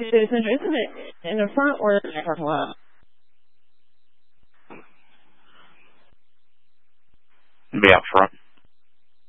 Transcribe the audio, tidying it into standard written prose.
City Center, isn't it in the front or in the parking lot? Be out front.